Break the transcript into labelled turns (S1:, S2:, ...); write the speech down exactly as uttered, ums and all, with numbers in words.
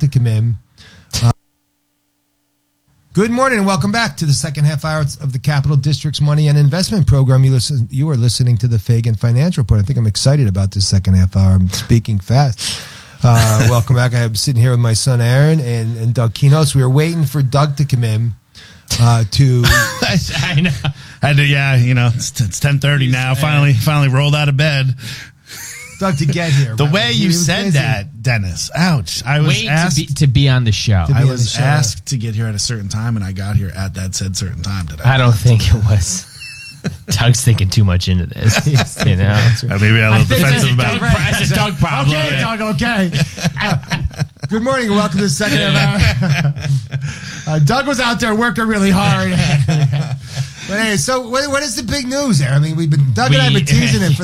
S1: to come in. Uh, good morning and welcome back to the second half hour of the Capital District's Money and Investment Program. You listen, you are listening to the Fagan Financial Report. I think I'm excited about this second half hour. I'm speaking fast. Uh, welcome back. I'm sitting here with my son Aaron and, and Doug Kinos. We were waiting for Doug to come in. Uh, to
S2: I know. I had to, yeah, you know, it's, it's ten thirty now. Finally, finally rolled out of bed.
S1: Doug to get here.
S2: The
S1: right?
S2: way you said
S1: busy.
S2: that, Dennis. Ouch. I was
S3: Wait
S2: asked
S3: to be, to be on the show.
S1: To be
S2: I
S1: on
S2: was
S1: the show.
S2: asked to get here at a certain time, and I got here at that said certain time today.
S3: I don't think it was. Doug's thinking too much into this. You know,
S2: Uh, maybe I'm a little defensive about it.
S3: It's a Doug problem.
S1: Okay, Doug, okay. Uh, good morning and welcome to the second half hour. Uh, Doug was out there working really hard. But hey, so what, what is the big news there? I mean, we've been Doug and I have been teasing it for